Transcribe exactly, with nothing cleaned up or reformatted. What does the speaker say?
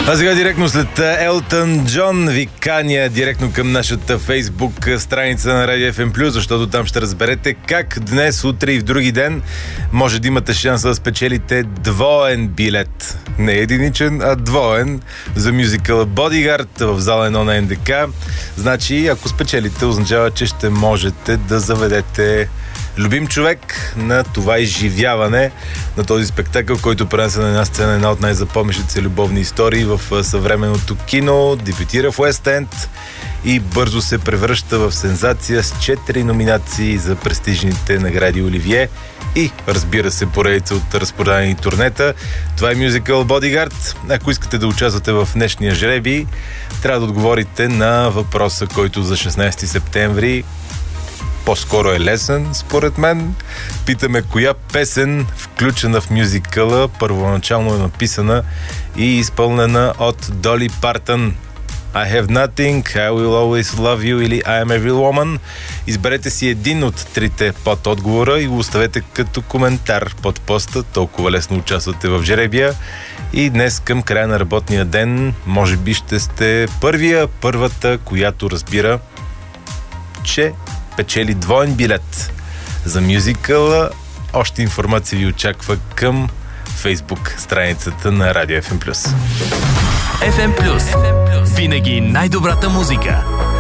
А сега директно след Елтън Джон ви каня директно към нашата Фейсбук страница на Радио Еф Ем Плюс, защото там ще разберете как днес, утре и в други ден може да имате шанса да спечелите двоен билет. Не единичен, а двоен за мюзикъла Бодигард в зала едно на Ен Де Ка. Значи, ако спечелите, означава, че ще можете да заведете любим човек на това изживяване на този спектакъл, който пренесе на една сцена една от най-запомнящите се любовни истории в съвременното кино, дебютира в Уест Енд и бързо се превръща в сензация с четири номинации за престижните награди Оливие и, разбира се, поредица от разпродадени турнета. Това е мюзикъл Бодигард. Ако искате да участвате в днешния жребий, трябва да отговорите на въпроса, който за шестнайсети септември по-скоро е лесен, според мен. Питаме коя песен, включена в мюзикъла, първоначално е написана и изпълнена от Доли Партън. I have nothing, I will always love you или I am every woman. Изберете си един от трите под отговора и го оставете като коментар под поста. Толкова лесно участвате в жребия. И днес към края на работния ден може би ще сте първия, първата, която разбира, че печели двоен билет за мюзикъла. Още информация ви очаква към Фейсбук страницата на Радио Еф Ем Плюс. Еф Ем Плюс. Винаги най-добрата музика.